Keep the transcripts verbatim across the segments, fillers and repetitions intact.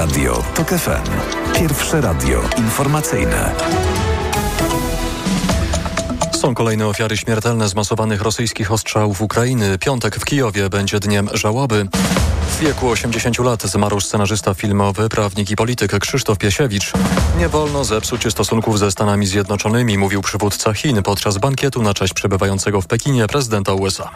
Radio TOK F M. Pierwsze radio informacyjne. Są kolejne ofiary śmiertelne zmasowanych rosyjskich ostrzałów Ukrainy. Piątek w Kijowie będzie dniem żałoby. W wieku osiemdziesięciu lat zmarł scenarzysta filmowy, prawnik i polityk Krzysztof Piesiewicz. Nie wolno zepsuć stosunków ze Stanami Zjednoczonymi, mówił przywódca Chin podczas bankietu na cześć przebywającego w Pekinie prezydenta U S A.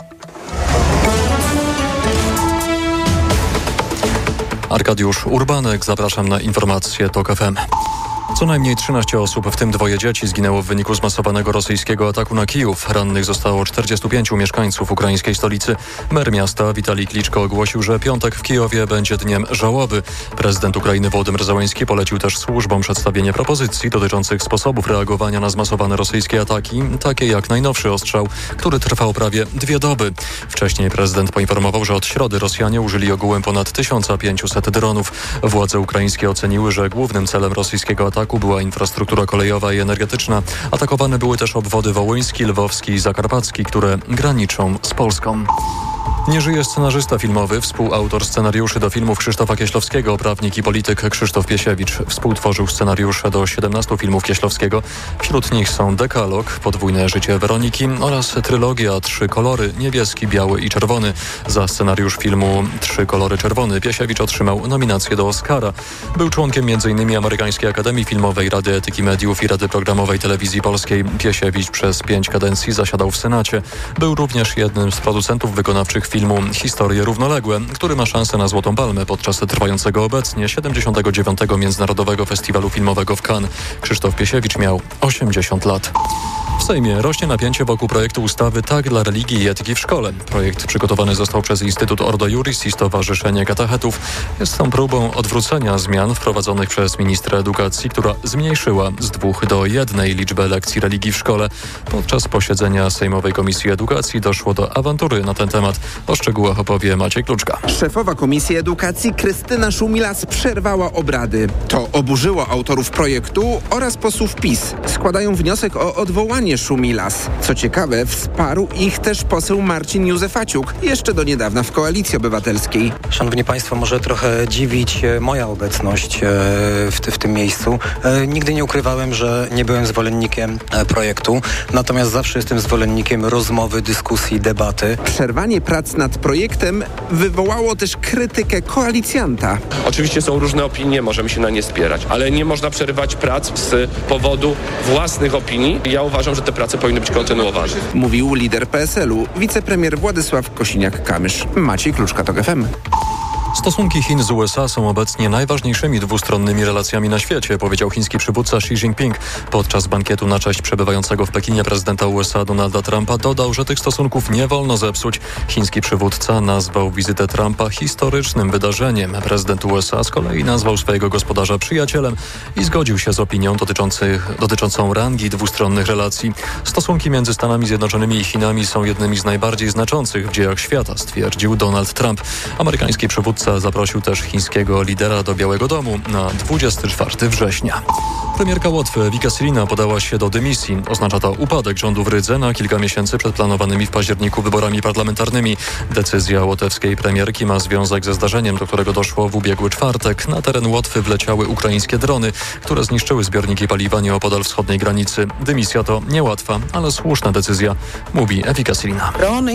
Arkadiusz Urbanek, zapraszam na informacje TOK F M. Co najmniej trzynaście osób, w tym dwoje dzieci, zginęło w wyniku zmasowanego rosyjskiego ataku na Kijów. Rannych zostało czterdziestu pięciu mieszkańców ukraińskiej stolicy. Mer miasta Witalij Kliczko ogłosił, że piątek w Kijowie będzie dniem żałoby. Prezydent Ukrainy Wołodymyr Zełenski polecił też służbom przedstawienie propozycji dotyczących sposobów reagowania na zmasowane rosyjskie ataki, takie jak najnowszy ostrzał, który trwał prawie dwie doby. Wcześniej prezydent poinformował, że od środy Rosjanie użyli ogółem ponad tysiąc pięćset dronów. Władze ukraińskie oceniły, że głównym celem rosyjskiego ataku była infrastruktura kolejowa i energetyczna. Atakowane były też obwody wołyński, lwowski i zakarpacki, które graniczą z Polską. Nie żyje scenarzysta filmowy, współautor scenariuszy do filmów Krzysztofa Kieślowskiego, prawnik i polityk Krzysztof Piesiewicz. Współtworzył scenariusze do siedemnastu filmów Kieślowskiego. Wśród nich są Dekalog, Podwójne życie Weroniki oraz trylogia Trzy kolory, niebieski, biały i czerwony. Za scenariusz filmu Trzy kolory czerwony Piesiewicz otrzymał nominację do Oscara. Był członkiem między innymi Amerykańskiej Akademii Filmowej, Rady Etyki Mediów i Rady Programowej Telewizji Polskiej. Piesiewicz przez pięć kadencji zasiadał w Senacie. Był również jednym z producentów wykonawczych filmu Historie równoległe, który ma szansę na Złotą Palmę podczas trwającego obecnie siedemdziesiątego dziewiątego Międzynarodowego Festiwalu Filmowego w Cannes. Krzysztof Piesiewicz miał osiemdziesiąt lat. W Sejmie rośnie napięcie wokół projektu ustawy Tak dla religii i etyki w szkole. Projekt przygotowany został przez Instytut Ordo Iuris i Stowarzyszenie Katechetów. Jest on próbą odwrócenia zmian wprowadzonych przez ministra edukacji, która zmniejszyła z dwóch do jednej liczbę lekcji religii w szkole. Podczas posiedzenia Sejmowej Komisji Edukacji doszło do awantury na ten temat. O szczegółach opowie Maciej Kluczka. Szefowa Komisji Edukacji Krystyna Szumilas przerwała obrady. To oburzyło autorów projektu oraz posłów PiS. Składają wniosek o odwołanie Szumilas. Co ciekawe, wsparł ich też poseł Marcin Józefaciuk, jeszcze do niedawna w Koalicji Obywatelskiej. Szanowni Państwo, może trochę dziwić moja obecność w, w tym miejscu. Nigdy nie ukrywałem, że nie byłem zwolennikiem projektu, natomiast zawsze jestem zwolennikiem rozmowy, dyskusji, debaty. Przerwanie prac nad projektem wywołało też krytykę koalicjanta. Oczywiście są różne opinie, możemy się na nie spierać, ale nie można przerywać prac z powodu własnych opinii. Ja uważam, że te prace powinny być kontynuowane. Mówił lider P S L-u, wicepremier Władysław Kosiniak-Kamysz. Maciej Kluczka, TOK F M. Stosunki Chin z U S A są obecnie najważniejszymi dwustronnymi relacjami na świecie, powiedział chiński przywódca Xi Jinping. Podczas bankietu na cześć przebywającego w Pekinie prezydenta U S A Donalda Trumpa dodał, że tych stosunków nie wolno zepsuć. Chiński przywódca nazwał wizytę Trumpa historycznym wydarzeniem. Prezydent U S A z kolei nazwał swojego gospodarza przyjacielem i zgodził się z opinią dotyczącą rangi dwustronnych relacji. Stosunki między Stanami Zjednoczonymi i Chinami są jednymi z najbardziej znaczących w dziejach świata, stwierdził Donald Trump. Amerykański przywódca zaprosił też chińskiego lidera do Białego Domu na dwudziestego czwartego września. Premierka Łotwy Vika Syrina podała się do dymisji. Oznacza to upadek rządu w Rydze na kilka miesięcy przed planowanymi w październiku wyborami parlamentarnymi. Decyzja łotewskiej premierki ma związek ze zdarzeniem, do którego doszło w ubiegły czwartek. Na teren Łotwy wleciały ukraińskie drony, które zniszczyły zbiorniki paliwa nieopodal wschodniej granicy. Dymisja to niełatwa, ale słuszna decyzja, mówi Vika Syrina.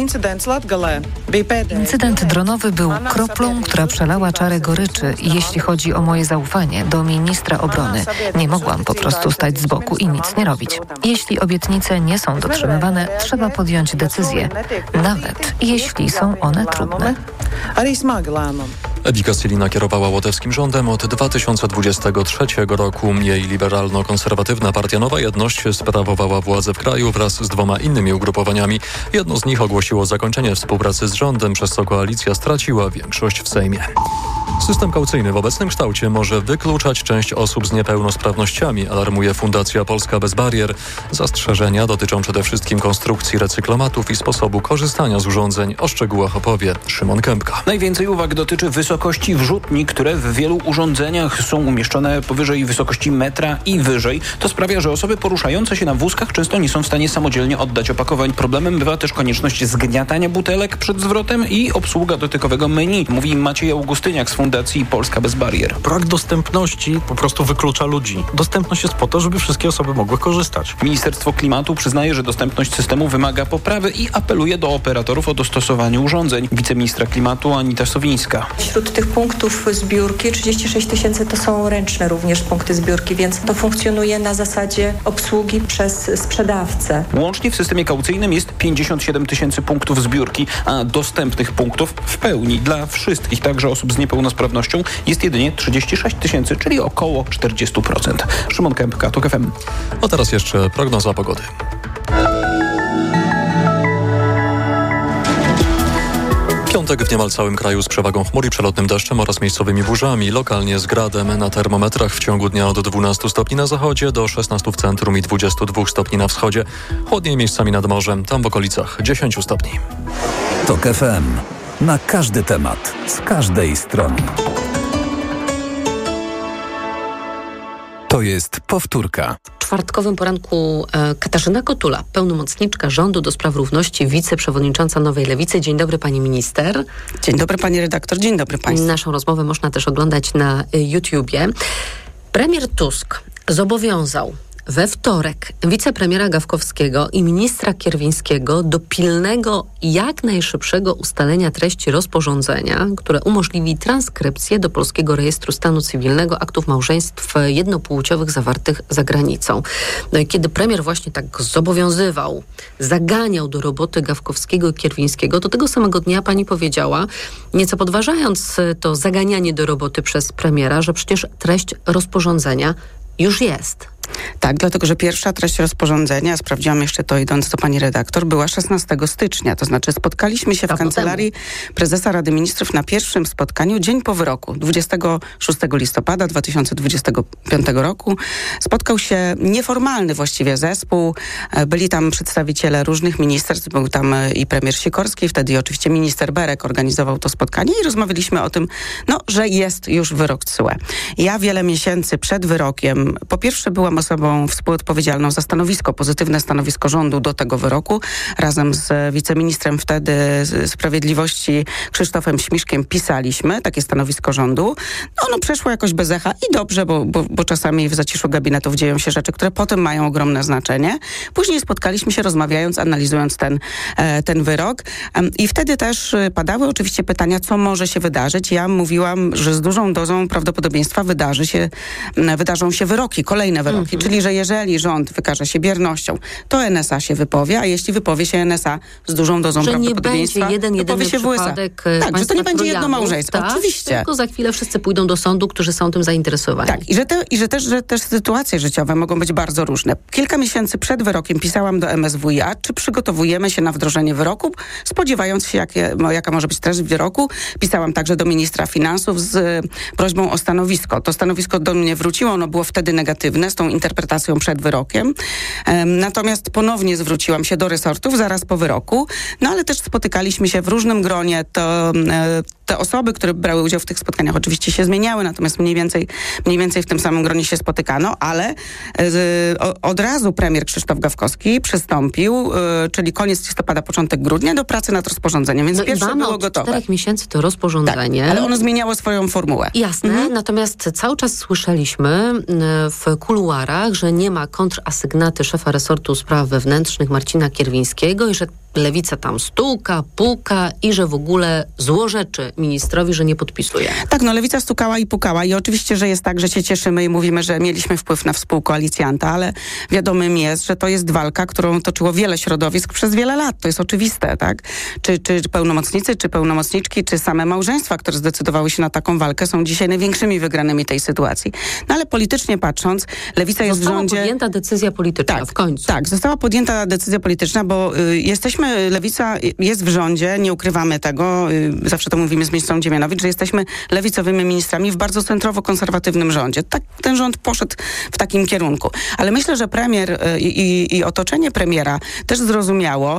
Incydent dronowy był kroplą, która przelała czarę goryczy, jeśli chodzi o moje zaufanie do ministra obrony. Nie mogłam po prostu stać z boku i nic nie robić. Jeśli obietnice nie są dotrzymywane, trzeba podjąć decyzje, nawet jeśli są one trudne. Vika Syrina kierowała łotewskim rządem od dwa tysiące dwudziestego trzeciego roku. Jej liberalno-konserwatywna partia Nowa Jedność sprawowała władzę w kraju wraz z dwoma innymi ugrupowaniami. Jedno z nich ogłosiło zakończenie współpracy z rządem, przez co koalicja straciła większość w Sejmie. System kaucyjny w obecnym kształcie może wykluczać część osób z niepełnosprawnościami, alarmuje Fundacja Polska Bez Barier. Zastrzeżenia dotyczą przede wszystkim konstrukcji recyklomatów i sposobu korzystania z urządzeń. O szczegółach opowie Szymon Kępka. Najwięcej uwag dotyczy wysokości wrzutni, które w wielu urządzeniach są umieszczone powyżej wysokości metra i wyżej. To sprawia, że osoby poruszające się na wózkach często nie są w stanie samodzielnie oddać opakowań. Problemem bywa też konieczność zgniatania butelek przed zwrotem i obsługa dotykowego menu, mówi Maciej Augustyniak z Fundacji Fundacji Polska Bez Barier. Brak dostępności po prostu wyklucza ludzi. Dostępność jest po to, żeby wszystkie osoby mogły korzystać. Ministerstwo Klimatu przyznaje, że dostępność systemu wymaga poprawy i apeluje do operatorów o dostosowanie urządzeń. Wiceministra Klimatu Anita Sowińska. Wśród tych punktów zbiórki trzydzieści sześć tysięcy to są ręczne również punkty zbiórki, więc to funkcjonuje na zasadzie obsługi przez sprzedawcę. Łącznie w systemie kaucyjnym jest pięćdziesiąt siedem tysięcy punktów zbiórki, a dostępnych punktów w pełni dla wszystkich, także osób z niepełnosprawnością, jest jedynie trzydzieści sześć tysięcy, czyli około czterdzieści procent. Szymon Kępka, TOK F M. A teraz jeszcze prognoza pogody. Piątek w niemal całym kraju z przewagą chmur i przelotnym deszczem oraz miejscowymi burzami, lokalnie z gradem. Na termometrach w ciągu dnia od dwunastu stopni na zachodzie do szesnastu w centrum i dwudziestu dwóch stopni na wschodzie. Chłodniej miejscami nad morzem, tam w okolicach dziesięciu stopni. TOK F M. Na każdy temat, z każdej strony. To jest powtórka. W czwartkowym poranku e, Katarzyna Kotula, pełnomocniczka rządu do spraw równości, wiceprzewodnicząca Nowej Lewicy. Dzień dobry, pani minister. Dzień dobry, pani redaktor. Dzień dobry państwu. Naszą rozmowę można też oglądać na y, YouTubie. Premier Tusk zobowiązał we wtorek wicepremiera Gawkowskiego i ministra Kierwińskiego do pilnego, jak najszybszego ustalenia treści rozporządzenia, które umożliwi transkrypcję do Polskiego Rejestru Stanu Cywilnego aktów małżeństw jednopłciowych zawartych za granicą. No i kiedy premier właśnie tak zobowiązywał, zaganiał do roboty Gawkowskiego i Kierwińskiego, to tego samego dnia pani powiedziała, nieco podważając to zaganianie do roboty przez premiera, że przecież treść rozporządzenia już jest. Tak, dlatego, że pierwsza treść rozporządzenia, sprawdziłam jeszcze to idąc do pani redaktor, była szesnastego stycznia. To znaczy spotkaliśmy się w kancelarii prezesa Rady Ministrów na pierwszym spotkaniu dzień po wyroku. dwudziestego szóstego listopada dwa tysiące dwudziestego piątego roku spotkał się nieformalny właściwie zespół. Byli tam przedstawiciele różnych ministerstw. Był tam i premier Sikorski, wtedy i oczywiście minister Berek organizował to spotkanie i rozmawialiśmy o tym, no, że jest już wyrok T S U E. Ja wiele miesięcy przed wyrokiem, po pierwsze byłam osobą współodpowiedzialną za stanowisko, pozytywne stanowisko rządu do tego wyroku. Razem z wiceministrem wtedy Sprawiedliwości Krzysztofem Śmiszkiem pisaliśmy takie stanowisko rządu. No, ono przeszło jakoś bez echa i dobrze, bo, bo, bo czasami w zaciszu gabinetów dzieją się rzeczy, które potem mają ogromne znaczenie. Później spotkaliśmy się rozmawiając, analizując ten, ten wyrok i wtedy też padały oczywiście pytania, co może się wydarzyć. Ja mówiłam, że z dużą dozą prawdopodobieństwa wydarzy się, wydarzą się wyroki, kolejne wyroki. Mm-hmm. Czyli, że jeżeli rząd wykaże się biernością, to N S A się wypowie, a jeśli wypowie się N S A z dużą dozą że prawdopodobieństwa, nie będzie jeden, jedyny się przypadek tak, że to nie będzie jedno małżeństwo. Tak, oczywiście. Tylko za chwilę wszyscy pójdą do sądu, którzy są tym zainteresowani. Tak, i że, te, i że, też, że też sytuacje życiowe mogą być bardzo różne. Kilka miesięcy przed wyrokiem pisałam do M S W i A, czy przygotowujemy się na wdrożenie wyroku, spodziewając się, jakie, jaka może być treść wyroku. Pisałam także do ministra finansów z prośbą o stanowisko. To stanowisko do mnie wróciło, ono było wtedy negatywne, z tą interpretacją przed wyrokiem. Natomiast ponownie zwróciłam się do resortów zaraz po wyroku, no ale też spotykaliśmy się w różnym gronie. To te osoby, które brały udział w tych spotkaniach oczywiście się zmieniały, natomiast mniej więcej, mniej więcej w tym samym gronie się spotykano, ale od razu premier Krzysztof Gawkowski przystąpił, czyli koniec listopada, początek grudnia, do pracy nad rozporządzeniem, więc no pierwsze mamy było od gotowe. czterech miesięcy to rozporządzenie. Tak, ale ono zmieniało swoją formułę. Jasne, mhm. Natomiast cały czas słyszeliśmy w kuluarach, że nie ma kontrasygnaty szefa resortu spraw wewnętrznych Marcina Kierwińskiego i że Lewica tam stuka, puka i że w ogóle złorzeczy ministrowi, że nie podpisuje. Tak, no Lewica stukała i pukała i oczywiście, że jest tak, że się cieszymy i mówimy, że mieliśmy wpływ na współkoalicjanta, ale wiadomym jest, że to jest walka, którą toczyło wiele środowisk przez wiele lat. To jest oczywiste, tak? Czy, czy pełnomocnicy, czy pełnomocniczki, czy same małżeństwa, które zdecydowały się na taką walkę, są dzisiaj największymi wygranymi tej sytuacji. No ale politycznie patrząc, Lewica jest została w rządzie... Została podjęta decyzja polityczna tak, w końcu. Tak, została podjęta decyzja polityczna, bo y, jesteśmy Lewica jest w rządzie, nie ukrywamy tego, zawsze to mówimy z ministrą Dziemianowicz, że jesteśmy lewicowymi ministrami w bardzo centrowo-konserwatywnym rządzie. Tak, ten rząd poszedł w takim kierunku. Ale myślę, że premier i, i, i otoczenie premiera też zrozumiało,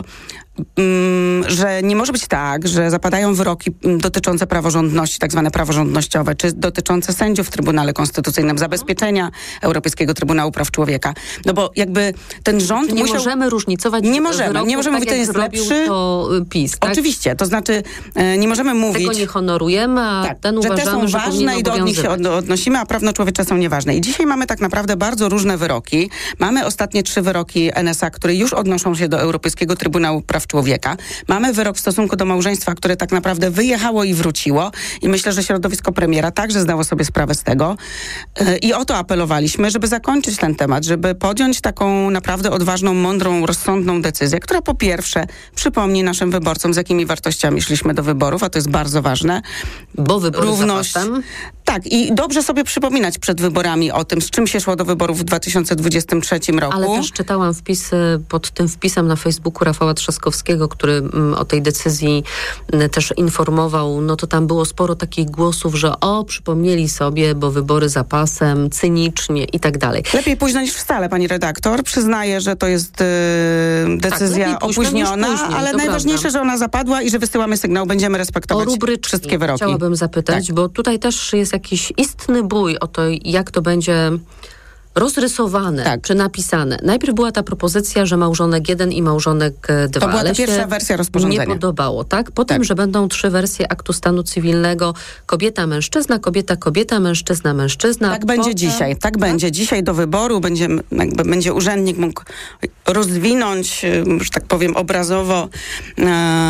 że nie może być tak, że zapadają wyroki dotyczące praworządności, tak zwane praworządnościowe, czy dotyczące sędziów w Trybunale Konstytucyjnym, zabezpieczenia Europejskiego Trybunału Praw Człowieka. No bo jakby ten rząd Czyli nie musiał... możemy różnicować Nie możemy, nie możemy tak, mówić, to jest lepszy. To PiS, tak? Oczywiście, to znaczy e, nie możemy mówić... Tego nie honorujemy, a tak, ten że uważamy, te są że ważne i do nich się od, odnosimy, a prawno-człowiecze są nieważne. I dzisiaj mamy tak naprawdę bardzo różne wyroki. Mamy ostatnie trzy wyroki N S A, które już odnoszą się do Europejskiego Trybunału Praw Człowieka. Mamy wyrok w stosunku do małżeństwa, które tak naprawdę wyjechało i wróciło. I myślę, że środowisko premiera także zdało sobie sprawę z tego. I o to apelowaliśmy, żeby zakończyć ten temat, żeby podjąć taką naprawdę odważną, mądrą, rozsądną decyzję, która po pierwsze przypomni naszym wyborcom, z jakimi wartościami szliśmy do wyborów, a to jest bardzo ważne. Bo wybory Równość. Zapasem. Tak, i dobrze sobie przypominać przed wyborami o tym, z czym się szło do wyborów w dwa tysiące dwudziestym trzecim roku. Ale też czytałam wpis pod tym wpisem na Facebooku Rafała Trzaskowskiego, który m, o tej decyzji m, też informował. No to tam było sporo takich głosów, że o, przypomnieli sobie, bo wybory zapasem, cynicznie i tak dalej. Lepiej późno niż wcale, pani redaktor. Przyznaję, że to jest yy, decyzja tak, opóźniona, później, ale najważniejsze, prawda. że ona zapadła i że wysyłamy sygnał. Będziemy respektować o rubryczki wszystkie wyroki. Chciałabym zapytać, tak. bo tutaj też jest jakiś istny bój o to, jak to będzie rozrysowane, tak. czy napisane. Najpierw była ta propozycja, że małżonek jeden i małżonek dwa. To była ale ta pierwsza wersja rozporządzenia. Nie podobało, tak? Potem, tak. że będą trzy wersje aktu stanu cywilnego. Kobieta, mężczyzna, kobieta, kobieta, mężczyzna, mężczyzna. Tak będzie Potem... dzisiaj. Tak, tak będzie. Dzisiaj do wyboru będzie, jakby będzie urzędnik mógł rozwinąć, że tak powiem, obrazowo um,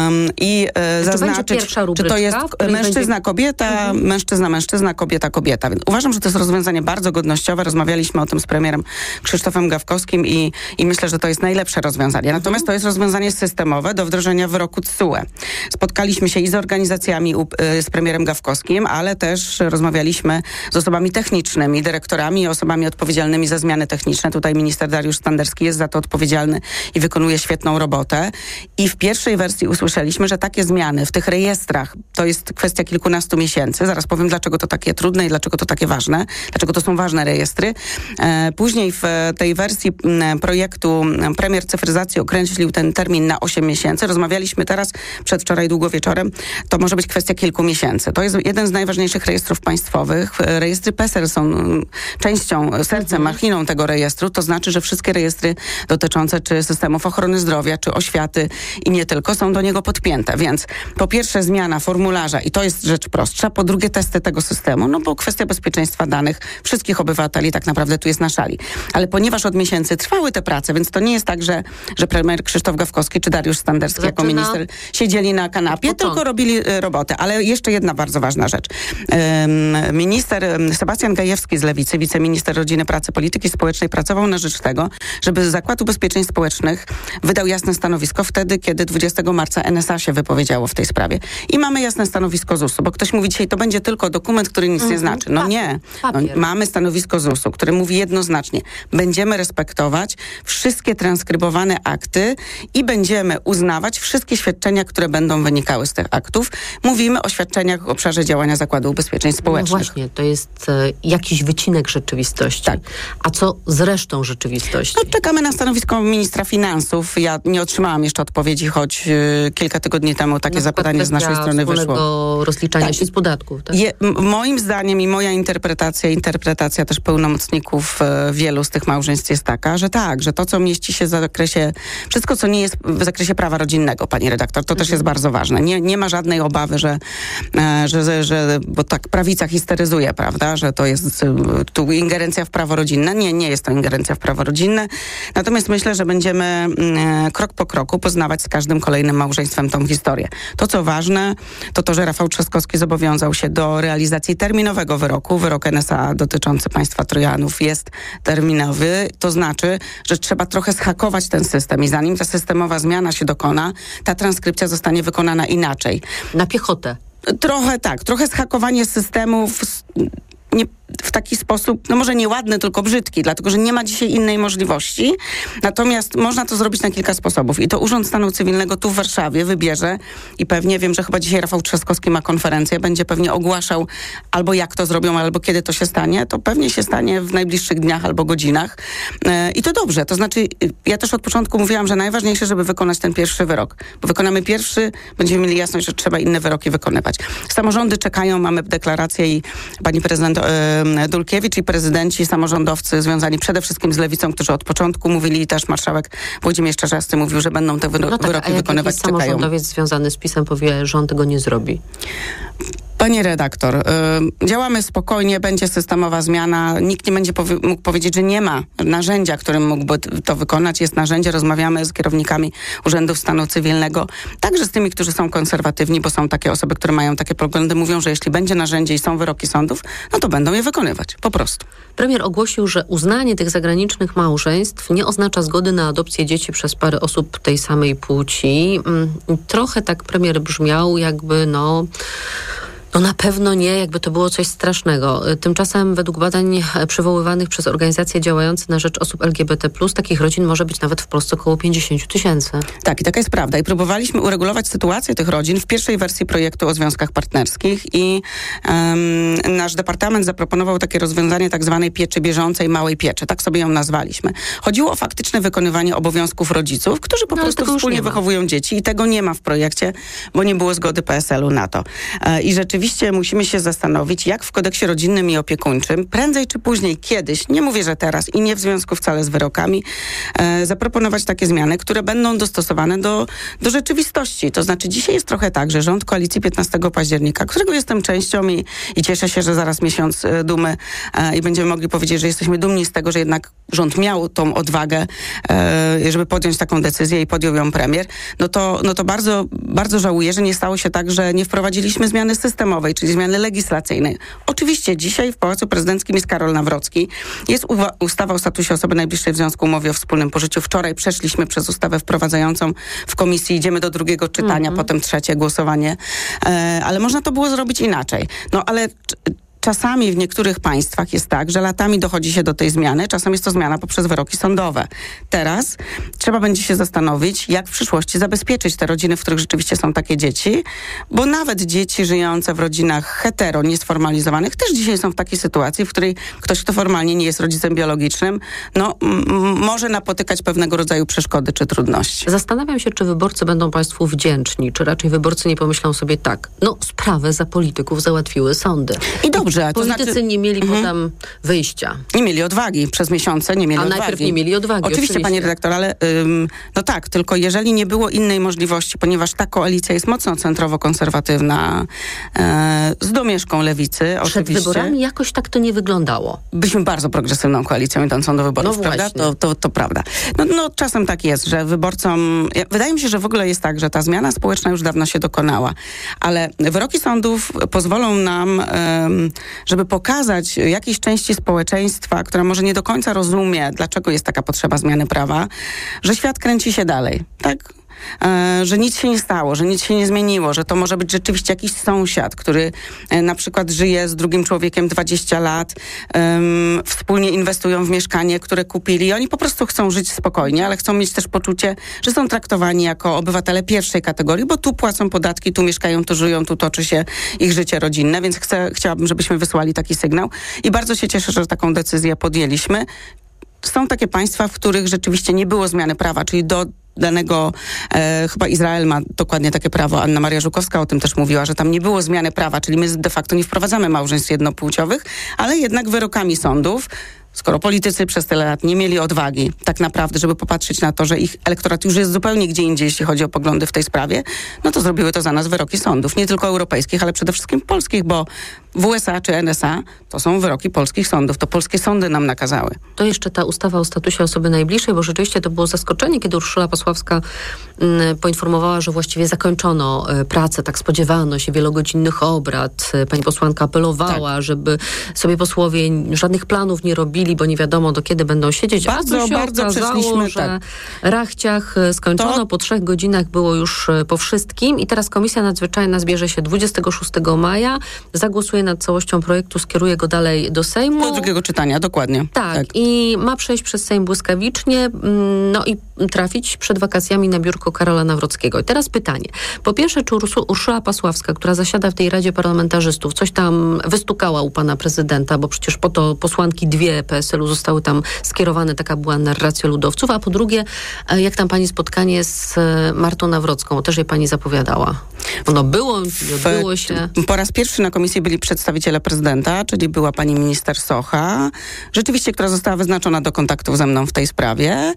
i e, zaznaczyć, czy to jest mężczyzna, będzie... kobieta, mhm. mężczyzna, mężczyzna, kobieta, kobieta. Więc uważam, że to jest rozwiązanie bardzo godnościowe. Rozmawialiśmy o tym z premierem Krzysztofem Gawkowskim i, i myślę, że to jest najlepsze rozwiązanie. Natomiast to jest rozwiązanie systemowe do wdrożenia wyroku T S U E. Spotkaliśmy się i z organizacjami u, z premierem Gawkowskim, ale też rozmawialiśmy z osobami technicznymi, dyrektorami i osobami odpowiedzialnymi za zmiany techniczne. Tutaj minister Dariusz Standerski jest za to odpowiedzialny i wykonuje świetną robotę. I w pierwszej wersji usłyszeliśmy, że takie zmiany w tych rejestrach to jest kwestia kilkunastu miesięcy. Zaraz powiem, dlaczego to takie trudne i dlaczego to takie ważne. Dlaczego to są ważne rejestry. Później w tej wersji projektu premier cyfryzacji określił ten termin na osiem miesięcy. Rozmawialiśmy teraz, przedwczoraj długo wieczorem, to może być kwestia kilku miesięcy. To jest jeden z najważniejszych rejestrów państwowych. Rejestry PESEL są częścią, sercem, machiną tego rejestru. To znaczy, że wszystkie rejestry dotyczące czy systemów ochrony zdrowia, czy oświaty i nie tylko są do niego podpięte. Więc po pierwsze zmiana formularza i to jest rzecz prostsza. Po drugie testy tego systemu, no bo kwestia bezpieczeństwa danych wszystkich obywateli tak naprawdę tu jest na szali. Ale ponieważ od miesięcy trwały te prace, więc to nie jest tak, że, że premier Krzysztof Gawkowski czy Dariusz Standerski Zaczyna jako minister siedzieli na kanapie, tylko robili y, robotę. Ale jeszcze jedna bardzo ważna rzecz. Ym, minister Sebastian Gajewski z Lewicy, wiceminister Rodziny, Pracy, Polityki Społecznej pracował na rzecz tego, żeby Zakład Ubezpieczeń Społecznych wydał jasne stanowisko wtedy, kiedy dwudziestego marca N S A się wypowiedziało w tej sprawie. I mamy jasne stanowisko Z U S u, bo ktoś mówi dzisiaj, to będzie tylko dokument, który nic mm-hmm. nie znaczy. No nie. No, mamy stanowisko Z U S u, które mówi jednoznacznie, będziemy respektować wszystkie transkrybowane akty i będziemy uznawać wszystkie świadczenia, które będą wynikały z tych aktów. Mówimy o świadczeniach w obszarze działania Zakładu Ubezpieczeń Społecznych. No właśnie, to jest e, jakiś wycinek rzeczywistości. Tak. A co z resztą rzeczywistości? No, czekamy na stanowisko ministra finansów. Ja nie otrzymałam jeszcze odpowiedzi, choć y, kilka tygodni temu takie zapytanie z naszej strony wyszło. rozliczania tak. się z podatków. Tak? Je, m, moim zdaniem i moja interpretacja, interpretacja też pełnomocników y, wielu z tych małżeństw jest taka, że tak, że to, co mieści się w zakresie, wszystko, co nie jest w zakresie prawa rodzinnego, pani redaktor, to mhm. też jest bardzo ważne. Nie, nie ma żadnej obawy, że, e, że, że, że, bo tak prawica histeryzuje, prawda, że to jest e, tu ingerencja w prawo rodzinne. Nie, nie jest to ingerencja w prawo rodzinne. Natomiast myślę, że będziemy e, krok po kroku poznawać z każdym kolejnym małżeństwem tą historię. To, co ważne, to to, że Rafał Trzaskowski zobowiązał się do realizacji terminowego wyroku. Wyrok N S A dotyczący państwa Trojanów jest terminowy. To znaczy, że trzeba trochę zhakować ten system i zanim ta systemowa zmiana się dokona, ta transkrypcja zostanie wykonana inaczej. Na piechotę. Trochę tak, trochę zhakowanie systemów nie, w taki sposób, no może nieładny, tylko brzydki, dlatego że nie ma dzisiaj innej możliwości. Natomiast można to zrobić na kilka sposobów. I to Urząd Stanu Cywilnego tu w Warszawie wybierze i pewnie, wiem, że chyba dzisiaj Rafał Trzaskowski ma konferencję, będzie pewnie ogłaszał albo jak to zrobią, albo kiedy to się stanie. To pewnie się stanie w najbliższych dniach albo godzinach. E, I to dobrze. To znaczy, ja też od początku mówiłam, że najważniejsze, żeby wykonać ten pierwszy wyrok. Bo wykonamy pierwszy, będziemy mieli jasność, że trzeba inne wyroki wykonywać. Samorządy czekają, mamy deklarację i pani prezydent e, Dulkiewicz i prezydenci, samorządowcy związani przede wszystkim z Lewicą, którzy od początku mówili, i też marszałek Włodzimierz Czarzasty mówił, że będą te wyro- no tak, wyroki a jak wykonywać, czekają. Samorządowiec związany z PiS-em powie, że on tego nie zrobi. Panie redaktor, y, działamy spokojnie, będzie systemowa zmiana. Nikt nie będzie powie- mógł powiedzieć, że nie ma narzędzia, którym mógłby to wykonać. Jest narzędzie, rozmawiamy z kierownikami Urzędów Stanu Cywilnego, także z tymi, którzy są konserwatywni, bo są takie osoby, które mają takie poglądy. Mówią, że jeśli będzie narzędzie i są wyroki sądów, no to będą je wykonywać, po prostu. Premier ogłosił, że uznanie tych zagranicznych małżeństw nie oznacza zgody na adopcję dzieci przez pary osób tej samej płci. Trochę tak premier brzmiał, jakby no... No na pewno nie, jakby to było coś strasznego. Tymczasem według badań przywoływanych przez organizacje działające na rzecz osób L G B T plus, takich rodzin może być nawet w Polsce około pięćdziesiąt tysięcy. Tak, i taka jest prawda. I próbowaliśmy uregulować sytuację tych rodzin w pierwszej wersji projektu o związkach partnerskich i um, nasz departament zaproponował takie rozwiązanie tak zwanej pieczy bieżącej, małej pieczy. Tak sobie ją nazwaliśmy. Chodziło o faktyczne wykonywanie obowiązków rodziców, którzy po no, prostu wspólnie wychowują dzieci i tego nie ma w projekcie, bo nie było zgody P S L-u na to. E, I rzeczywiście Oczywiście musimy się zastanowić, jak w kodeksie rodzinnym i opiekuńczym, prędzej czy później, kiedyś, nie mówię, że teraz i nie w związku wcale z wyrokami, e, zaproponować takie zmiany, które będą dostosowane do, do rzeczywistości. To znaczy dzisiaj jest trochę tak, że rząd koalicji piętnastego października, którego jestem częścią i, i cieszę się, że zaraz miesiąc e, dumy e, i będziemy mogli powiedzieć, że jesteśmy dumni z tego, że jednak rząd miał tą odwagę, e, żeby podjąć taką decyzję i podjął ją premier, no to, no to bardzo, bardzo żałuję, że nie stało się tak, że nie wprowadziliśmy zmiany systemowej, czyli zmiany legislacyjnej. Oczywiście dzisiaj w Pałacu Prezydenckim jest Karol Nawrocki. Jest uwa- ustawa o statusie osoby najbliższej w związku umowie o wspólnym pożyciu. Wczoraj przeszliśmy przez ustawę wprowadzającą w komisji. Idziemy do drugiego czytania, mm-hmm. potem trzecie głosowanie. E, ale można to było zrobić inaczej. No ale... Czasami w niektórych państwach jest tak, że latami dochodzi się do tej zmiany, czasem jest to zmiana poprzez wyroki sądowe. Teraz trzeba będzie się zastanowić, jak w przyszłości zabezpieczyć te rodziny, w których rzeczywiście są takie dzieci, bo nawet dzieci żyjące w rodzinach hetero, niesformalizowanych, też dzisiaj są w takiej sytuacji, w której ktoś, kto formalnie nie jest rodzicem biologicznym, no m- może napotykać pewnego rodzaju przeszkody czy trudności. Zastanawiam się, czy wyborcy będą państwu wdzięczni, czy raczej wyborcy nie pomyślą sobie tak, no sprawę za polityków załatwiły sądy. I dobrze. To Politycy znaczy, nie mieli mm-hmm. potem wyjścia. Nie mieli odwagi. Przez miesiące nie mieli A odwagi. A najpierw nie mieli odwagi. Oczywiście, oczywiście. pani redaktor, ale ym, no tak, tylko jeżeli nie było innej możliwości, ponieważ ta koalicja jest mocno centrowo-konserwatywna, e, z domieszką lewicy. Przed oczywiście. wyborami jakoś tak to nie wyglądało. Byliśmy bardzo progresywną koalicją idącą do wyborów, no prawda? To, to, to prawda. No, no czasem tak jest, że wyborcom... Ja, wydaje mi się, że w ogóle jest tak, że ta zmiana społeczna już dawno się dokonała, ale wyroki sądów pozwolą nam, ym, żeby pokazać jakiejś części społeczeństwa, która może nie do końca rozumie, dlaczego jest taka potrzeba zmiany prawa, że świat kręci się dalej, tak? E, że nic się nie stało, że nic się nie zmieniło, że to może być rzeczywiście jakiś sąsiad, który e, na przykład żyje z drugim człowiekiem dwadzieścia lat, e, wspólnie inwestują w mieszkanie, które kupili i oni po prostu chcą żyć spokojnie, ale chcą mieć też poczucie, że są traktowani jako obywatele pierwszej kategorii, bo tu płacą podatki, tu mieszkają, tu żyją, tu toczy się ich życie rodzinne, więc chcę, chciałabym, żebyśmy wysłali taki sygnał i bardzo się cieszę, że taką decyzję podjęliśmy. Są takie państwa, w których rzeczywiście nie było zmiany prawa, czyli do danego, e, chyba Izrael ma dokładnie takie prawo, Anna Maria Żukowska o tym też mówiła, że tam nie było zmiany prawa, czyli my de facto nie wprowadzamy małżeństw jednopłciowych, ale jednak wyrokami sądów, skoro politycy przez tyle lat nie mieli odwagi tak naprawdę, żeby popatrzeć na to, że ich elektorat już jest zupełnie gdzie indziej, jeśli chodzi o poglądy w tej sprawie, no to zrobiły to za nas wyroki sądów, nie tylko europejskich, ale przede wszystkim polskich, bo W S A czy N S A to są wyroki polskich sądów, to polskie sądy nam nakazały. To jeszcze ta ustawa o statusie osoby najbliższej, bo rzeczywiście to było zaskoczenie, kiedy Urszula Pasławska mm, poinformowała, że właściwie zakończono y, pracę, tak spodziewano się wielogodzinnych obrad. Pani posłanka apelowała, tak. żeby sobie posłowie żadnych planów nie robili, bo nie wiadomo do kiedy będą siedzieć. Bardzo, A to się bardzo okazało, że tak. rachciach skończono, to... po trzech godzinach było już po wszystkim i teraz Komisja Nadzwyczajna zbierze się dwudziestego szóstego maja, zagłosuje popracuje nad całością projektu, skieruje go dalej do Sejmu. Do drugiego czytania, dokładnie. Tak, tak. I ma przejść przez Sejm błyskawicznie, no i trafić przed wakacjami na biurko Karola Nawrockiego. I teraz pytanie. Po pierwsze, czy Urszula Pasławska, która zasiada w tej Radzie Parlamentarzystów, coś tam wystukała u pana prezydenta, bo przecież po to posłanki dwie P S L u zostały tam skierowane, taka była narracja ludowców, a po drugie, jak tam pani spotkanie z Martą Nawrocką, też jej pani zapowiadała? Ono było, nie odbyło się. Po raz pierwszy na komisji byli przedstawiciele prezydenta, czyli była pani minister Socha, rzeczywiście, która została wyznaczona do kontaktów ze mną w tej sprawie.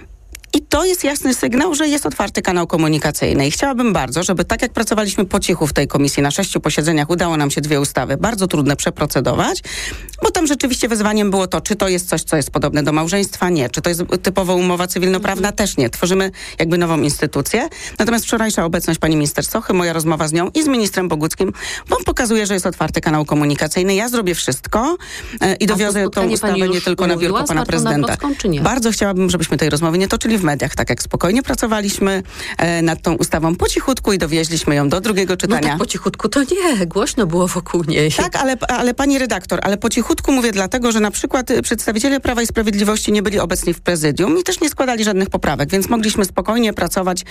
I to jest jasny sygnał, że jest otwarty kanał komunikacyjny. I chciałabym bardzo, żeby tak jak pracowaliśmy po cichu w tej komisji, na sześciu posiedzeniach udało nam się dwie ustawy, bardzo trudne, przeprocedować, bo tam rzeczywiście wyzwaniem było to, czy to jest coś, co jest podobne do małżeństwa? Nie. Czy to jest typowo umowa cywilnoprawna? Mhm. Też nie. Tworzymy jakby nową instytucję. Natomiast wczorajsza obecność pani minister Sochy, moja rozmowa z nią i z ministrem Boguckim, bo on pokazuje, że jest otwarty kanał komunikacyjny. Ja zrobię wszystko e, i dowiozę tą ustawę nie tylko na biurko pana prezydenta. Bardzo chciałabym, żebyśmy tej rozmowy nie toczyli w mediach, tak jak spokojnie pracowaliśmy e, nad tą ustawą po cichutku i dowieźliśmy ją do drugiego czytania. No tak po cichutku to nie, głośno było wokół niej. Tak, ale, ale pani redaktor, ale po cichutku mówię dlatego, że na przykład przedstawiciele Prawa i Sprawiedliwości nie byli obecni w prezydium i też nie składali żadnych poprawek, więc mogliśmy spokojnie pracować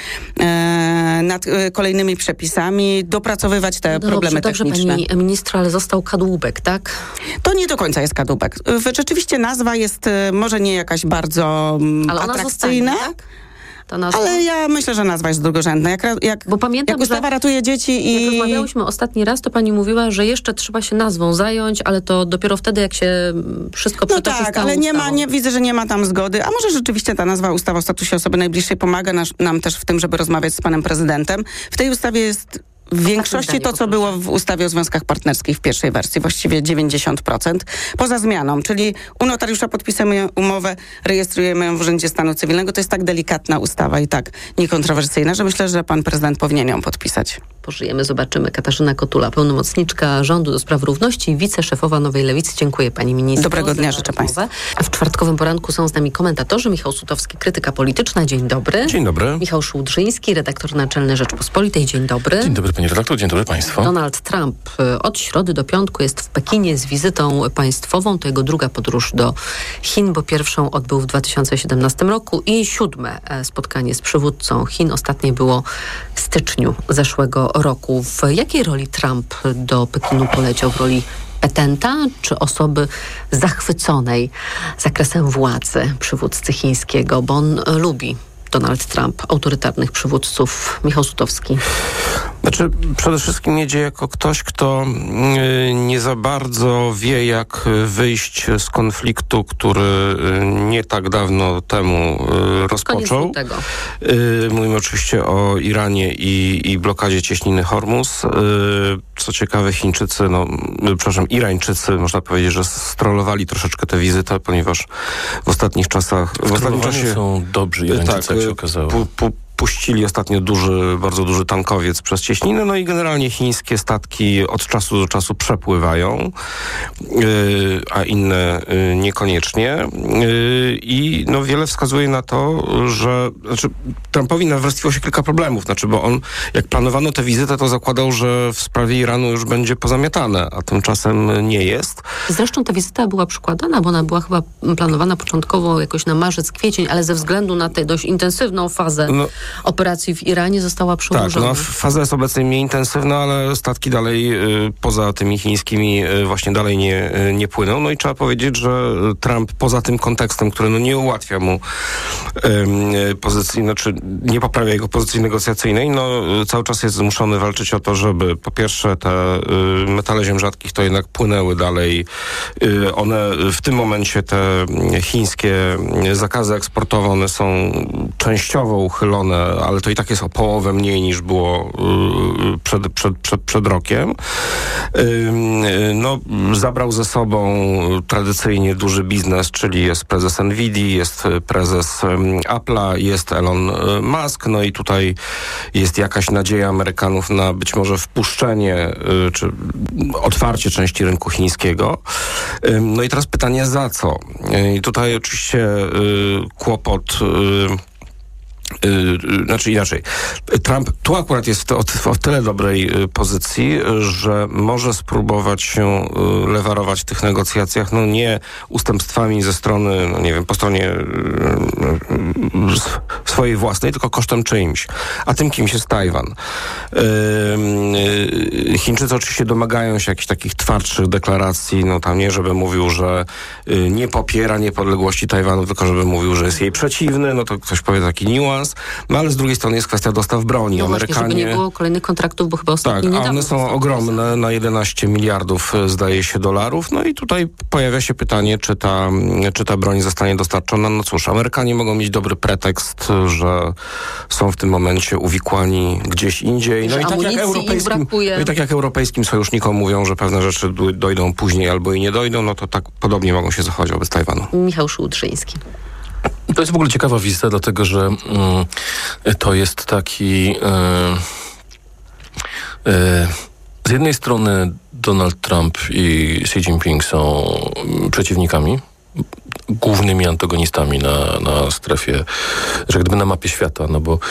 e, nad e, kolejnymi przepisami, dopracowywać te no problemy dobrze, techniczne. Dobrze, pani ministra, ale został kadłubek, tak? To nie do końca jest kadłubek. Rzeczywiście nazwa jest e, może nie jakaś bardzo ale ona atrakcyjna. Zostanie, tak? Ta nazwa? Ale ja myślę, że nazwa jest drugorzędna. Jak, jak, Bo pamiętam, jak ustawa że ratuje dzieci i... Jak rozmawiałyśmy ostatni raz, to pani mówiła, że jeszcze trzeba się nazwą zająć, ale to dopiero wtedy, jak się wszystko No przetoczy tak, z ale nie ustawą. ma, nie widzę, że nie ma tam zgody. A może rzeczywiście ta nazwa ustawa o statusie osoby najbliższej pomaga nas, nam też w tym, żeby rozmawiać z panem prezydentem. W tej ustawie jest... W większości to, co było w ustawie o związkach partnerskich w pierwszej wersji, właściwie dziewięćdziesiąt procent, poza zmianą, czyli u notariusza podpisujemy umowę, rejestrujemy ją w Urzędzie Stanu Cywilnego. To jest tak delikatna ustawa i tak niekontrowersyjna, że myślę, że pan prezydent powinien ją podpisać. Pożyjemy, zobaczymy. Katarzyna Kotula, pełnomocniczka rządu do spraw równości, wiceszefowa Nowej Lewicy. Dziękuję pani minister. Dobrego dnia życzę państwu. W czwartkowym poranku są z nami komentatorzy. Michał Sutowski, krytyka polityczna. Dzień dobry. Dzień dobry. Michał Szułdrzyński, redaktor naczelny Rzeczpospolitej. Dzień dobry. Dzień dobry, panie redaktor. Dzień dobry państwu. Donald Trump od środy do piątku jest w Pekinie z wizytą państwową. To jego druga podróż do Chin, bo pierwszą odbył w dwa tysiące siedemnastym roku i siódme spotkanie z przywódcą Chin. Ostatnie było w styczniu zeszłego roku. W jakiej roli Trump do Pekinu poleciał? W roli petenta czy osoby zachwyconej zakresem władzy przywódcy chińskiego? Bo on lubi, Donald Trump, autorytarnych przywódców. Michał Sutowski. Znaczy, przede wszystkim jedzie jako ktoś, kto y, nie za bardzo wie, jak wyjść z konfliktu, który y, nie tak dawno temu y, rozpoczął. Y, mówimy oczywiście o Iranie i, i blokadzie cieśniny Hormuz. Y, co ciekawe, Chińczycy, no, y, przepraszam, Irańczycy, można powiedzieć, że strollowali troszeczkę tę wizytę, ponieważ w ostatnich czasach... W ostatnim czasie są dobrzy Irańczycy, tak, jak się okazało. Pu, pu, puścili ostatnio duży, bardzo duży tankowiec przez cieśninę, no i generalnie chińskie statki od czasu do czasu przepływają, yy, a inne yy, niekoniecznie. Yy, I no wiele wskazuje na to, że znaczy, Trumpowi nawrastwiło się kilka problemów, znaczy, bo on, jak planowano tę wizytę, to zakładał, że w sprawie Iranu już będzie pozamiatane, a tymczasem nie jest. Zresztą ta wizyta była przykładana, bo ona była chyba planowana początkowo jakoś na marzec, kwiecień, ale ze względu na tę dość intensywną fazę no, operacji w Iranie została przedłużona. Tak, no faza jest obecnie mniej intensywna, ale statki dalej y, poza tymi chińskimi y, właśnie dalej nie, y, nie płyną. No i trzeba powiedzieć, że Trump poza tym kontekstem, który no nie ułatwia mu y, pozycji, znaczy nie poprawia jego pozycji negocjacyjnej, no y, cały czas jest zmuszony walczyć o to, żeby po pierwsze te y, metale ziem rzadkich to jednak płynęły dalej. Y, one w tym momencie te chińskie zakazy eksportowe, one są częściowo uchylone, ale to i tak jest o połowę mniej niż było przed, przed, przed, przed rokiem. No, zabrał ze sobą tradycyjnie duży biznes, czyli jest prezes Nvidii, jest prezes Apple'a, jest Elon Musk, no i tutaj jest jakaś nadzieja Amerykanów na być może wpuszczenie czy otwarcie części rynku chińskiego. No i teraz pytanie, za co? I tutaj oczywiście kłopot Yy, znaczy inaczej. Trump tu akurat jest w, to, w tyle dobrej pozycji, że może spróbować się lewarować w tych negocjacjach, no nie ustępstwami ze strony, no nie wiem, po stronie yy, swojej własnej, tylko kosztem czyimś. A tym kimś jest Tajwan. Yy, Chińczycy oczywiście domagają się jakichś takich twardszych deklaracji, no tam nie, żeby mówił, że yy, nie popiera niepodległości Tajwanu, tylko żeby mówił, że jest jej przeciwny, no to ktoś powie taki niuans. No ale z drugiej strony jest kwestia dostaw broni. No Amerykanie... właśnie, żeby nie było kolejnych kontraktów, bo chyba ostatni Tak, a one są ogromne, na jedenaście miliardów zdaje się dolarów. No i tutaj pojawia się pytanie, czy ta, czy ta broń zostanie dostarczona. No cóż, Amerykanie mogą mieć dobry pretekst, że są w tym momencie uwikłani gdzieś indziej. No i, tak jak europejskim, no i tak jak europejskim sojusznikom mówią, że pewne rzeczy dojdą później albo i nie dojdą, no to tak podobnie mogą się zachować wobec Tajwanu. Michał Szułdrzyński. To jest w ogóle ciekawa wizyta, dlatego że mm, to jest taki... Yy, yy, z jednej strony Donald Trump i Xi Jinping są przeciwnikami, głównymi antagonistami na, na strefie, że gdyby na mapie świata, no bo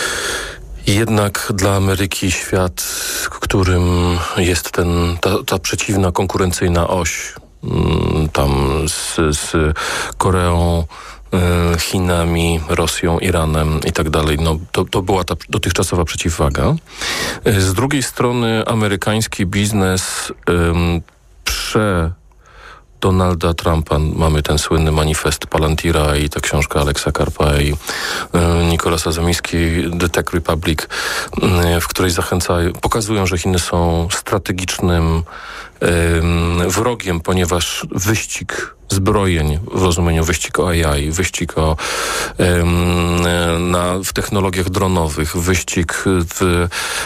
jednak dla Ameryki świat, w którym jest ten, ta, ta przeciwna, konkurencyjna oś, mm, tam z, z Koreą, Chinami, Rosją, Iranem i tak dalej. No, to, to była ta dotychczasowa przeciwwaga. Z drugiej strony amerykański biznes um, prze Donalda Trumpa, mamy ten słynny manifest Palantira i ta książka Alexa Karpa i y, Nicolasa Zamiski, The Tech Republic, y, w której zachęcają, pokazują, że Chiny są strategicznym y, wrogiem, ponieważ wyścig zbrojeń w rozumieniu wyścig o A I, wyścig o, y, na, w technologiach dronowych, wyścig w y,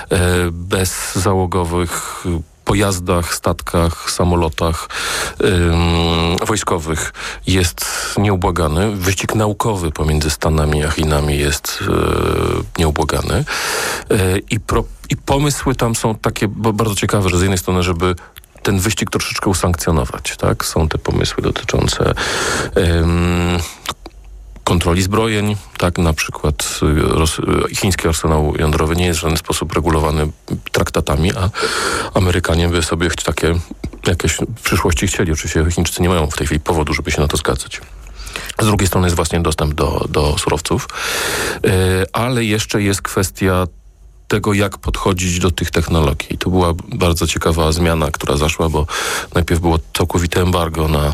bezzałogowych pojazdach, statkach, samolotach ym, wojskowych jest nieubłagany. Wyścig naukowy pomiędzy Stanami a Chinami jest yy, nieubłagany. Yy, i, pro, I pomysły tam są takie bardzo ciekawe, że z jednej strony, żeby ten wyścig troszeczkę usankcjonować, tak? Są te pomysły dotyczące ym, kontroli zbrojeń, tak, na przykład roz, chiński arsenał jądrowy nie jest w żaden sposób regulowany traktatami, a Amerykanie by sobie takie jakieś w przyszłości chcieli. Oczywiście Chińczycy nie mają w tej chwili powodu, żeby się na to zgadzać. Z drugiej strony jest właśnie dostęp do, do surowców, yy, ale jeszcze jest kwestia tego, jak podchodzić do tych technologii. To była bardzo ciekawa zmiana, która zaszła, bo najpierw było całkowite embargo na y,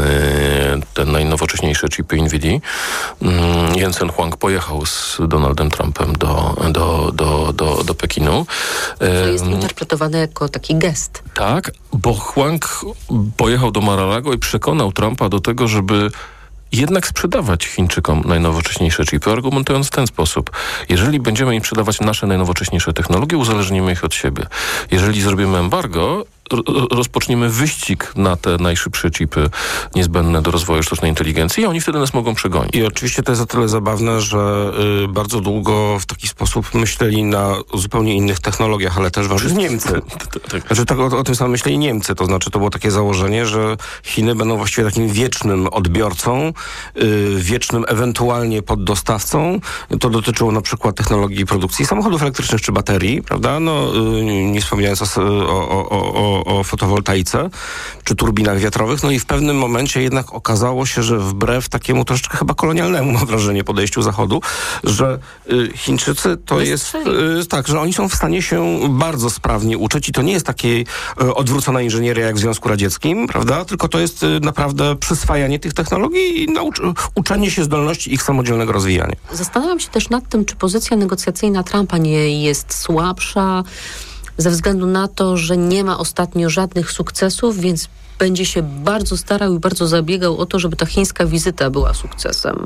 te najnowocześniejsze chipy Nvidia. Y, Jensen Huang pojechał z Donaldem Trumpem do, do, do, do, do Pekinu. To jest interpretowane jako taki gest. Tak, bo Huang pojechał do Mar-a-Lago i przekonał Trumpa do tego, żeby jednak sprzedawać Chińczykom najnowocześniejsze chipy, argumentując w ten sposób. Jeżeli będziemy im sprzedawać nasze najnowocześniejsze technologie, uzależnimy ich od siebie. Jeżeli zrobimy embargo, rozpoczniemy wyścig na te najszybsze chipy niezbędne do rozwoju sztucznej inteligencji i oni wtedy nas mogą przegonić. I oczywiście to jest o tyle zabawne, że y, bardzo długo w taki sposób myśleli na zupełnie innych technologiach, ale też waży Niemcy. Znaczy tak o, o tym samym myśleli Niemcy, to znaczy to było takie założenie, że Chiny będą właściwie takim wiecznym odbiorcą, y, wiecznym ewentualnie poddostawcą. To dotyczyło na przykład technologii produkcji samochodów elektrycznych czy baterii, prawda? No, y, nie wspominając o, o, o, o o fotowoltaice czy turbinach wiatrowych, no i w pewnym momencie jednak okazało się, że wbrew takiemu troszeczkę chyba kolonialnemu, mam wrażenie, podejściu Zachodu, że y, Chińczycy to jest y, tak, że oni są w stanie się bardzo sprawnie uczyć i to nie jest takiej y, odwrócona inżynieria jak w Związku Radzieckim, prawda? Tylko to jest y, naprawdę przyswajanie tych technologii i nauc- uczenie się zdolności ich samodzielnego rozwijania. Zastanawiam się też nad tym, czy pozycja negocjacyjna Trumpa nie jest słabsza ze względu na to, że nie ma ostatnio żadnych sukcesów, więc będzie się bardzo starał i bardzo zabiegał o to, żeby ta chińska wizyta była sukcesem.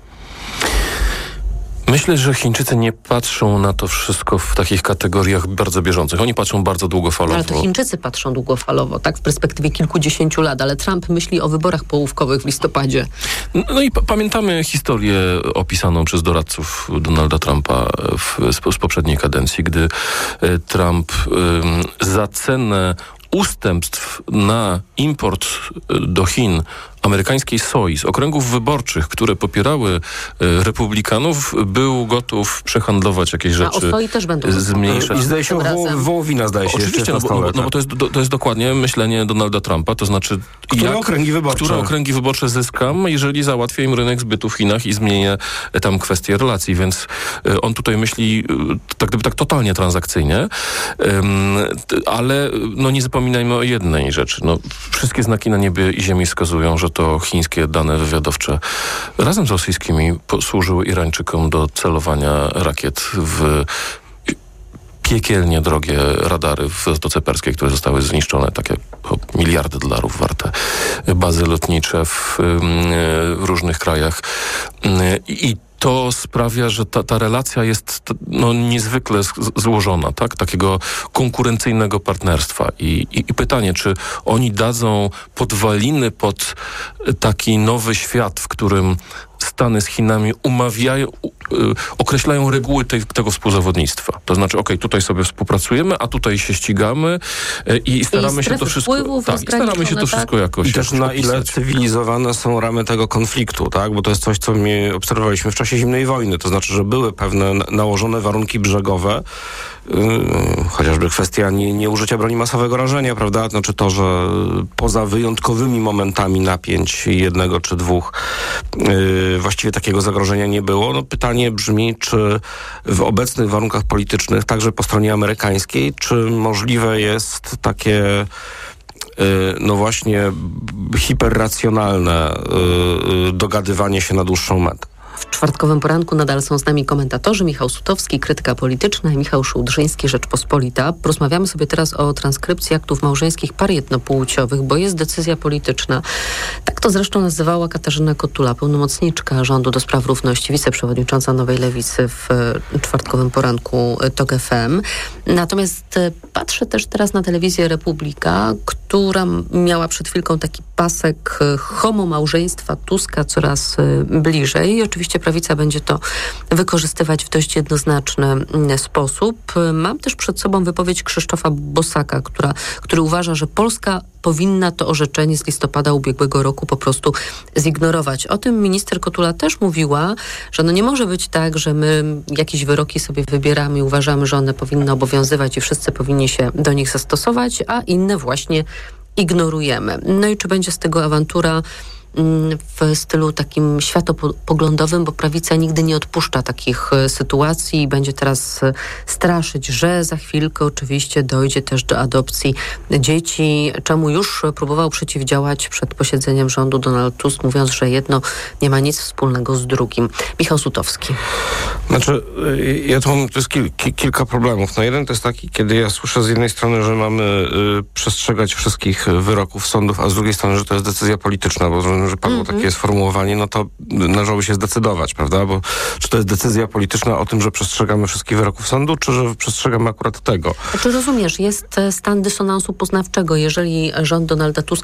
Myślę, że Chińczycy nie patrzą na to wszystko w takich kategoriach bardzo bieżących. Oni patrzą bardzo długofalowo. Ale to Chińczycy patrzą długofalowo, tak? W perspektywie kilkudziesięciu lat, ale Trump myśli o wyborach połówkowych w listopadzie. No i p- pamiętamy historię opisaną przez doradców Donalda Trumpa w, z, z poprzedniej kadencji, gdy y, Trump y, za cenę ustępstw na import do Chin amerykańskiej soi z okręgów wyborczych, które popierały e, republikanów, był gotów przehandlować jakieś rzeczy. A o soi też będą zmniejszać. I zdaje się, woł, wołowina zdaje się Oczywiście, no, stole, bo, no, tak. no bo to jest, do, to jest dokładnie myślenie Donalda Trumpa, to znaczy Które jak, okręgi wyborcze? które okręgi wyborcze zyskam, jeżeli załatwię im rynek zbytu w Chinach i zmienię tam kwestię relacji, więc y, on tutaj myśli y, tak gdyby tak totalnie transakcyjnie, ym, t, ale no nie zapominajmy o jednej rzeczy. No, wszystkie znaki na niebie i ziemi wskazują, że to chińskie dane wywiadowcze razem z rosyjskimi posłużyły Irańczykom do celowania rakiet w piekielnie drogie radary w Zatoce Perskiej, które zostały zniszczone, takie o miliardy dolarów warte bazy lotnicze w, w różnych krajach. I to sprawia, że ta, ta relacja jest no, niezwykle z, złożona, tak? Takiego konkurencyjnego partnerstwa. I, i, I pytanie, czy oni dadzą podwaliny pod taki nowy świat, w którym Stany z Chinami umawiają, y, określają reguły tej, tego współzawodnictwa. To znaczy, okej, okay, tutaj sobie współpracujemy, a tutaj się ścigamy y, i staramy I się to wszystko... Tak, i staramy się to wszystko tak? jakoś I też na opisać. ile cywilizowane są ramy tego konfliktu, tak? Bo to jest coś, co my obserwowaliśmy w czasie zimnej wojny. To znaczy, że były pewne nałożone warunki brzegowe, yy, chociażby kwestia nie, nieużycia broni masowego rażenia, prawda? Znaczy to, że poza wyjątkowymi momentami napięć jednego czy dwóch yy, właściwie takiego zagrożenia nie było. No pytanie brzmi, czy w obecnych warunkach politycznych, także po stronie amerykańskiej, czy możliwe jest takie no właśnie hiperracjonalne dogadywanie się na dłuższą metę? W czwartkowym poranku nadal są z nami komentatorzy Michał Sutowski, krytyka polityczna, i Michał Szułdrzyński, Rzeczpospolita. Porozmawiamy sobie teraz o transkrypcji aktów małżeńskich par jednopłciowych, bo jest decyzja polityczna. Tak to zresztą nazywała Katarzyna Kotula, pełnomocniczka rządu do spraw równości, wiceprzewodnicząca Nowej Lewicy w czwartkowym poranku TOK F M. Natomiast patrzę też teraz na telewizję Republika, która miała przed chwilką taki pasek homo małżeństwa Tuska coraz bliżej. I oczywiście prawica będzie to wykorzystywać w dość jednoznaczny sposób. Mam też przed sobą wypowiedź Krzysztofa Bosaka, która, który uważa, że Polska powinna to orzeczenie z listopada ubiegłego roku po prostu zignorować. O tym minister Kotula też mówiła, że no nie może być tak, że my jakieś wyroki sobie wybieramy i uważamy, że one powinny obowiązywać i wszyscy powinni się do nich zastosować, a inne właśnie ignorujemy. No i czy będzie z tego awantura w stylu takim światopoglądowym, bo prawica nigdy nie odpuszcza takich sytuacji i będzie teraz straszyć, że za chwilkę oczywiście dojdzie też do adopcji dzieci, czemu już próbował przeciwdziałać przed posiedzeniem rządu Donald Tusk, mówiąc, że jedno nie ma nic wspólnego z drugim. Michał Sutowski. Znaczy, ja tu mam, to jest kil, ki, kilka problemów. No jeden to jest taki, kiedy ja słyszę z jednej strony, że mamy y, przestrzegać wszystkich wyroków sądów, a z drugiej strony, że to jest decyzja polityczna, bo że padło mm-hmm. takie sformułowanie, no to należałoby się zdecydować, prawda? Bo czy to jest decyzja polityczna o tym, że przestrzegamy wszystkich wyroków sądu, czy że przestrzegamy akurat tego? Czy rozumiesz, jest stan dysonansu poznawczego, jeżeli rząd Donalda Tuska